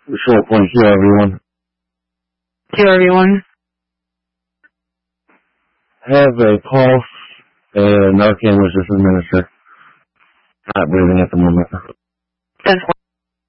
Short point here, everyone. To everyone. Have a pulse and Narcan was just administered. Not breathing at the moment. 10-4.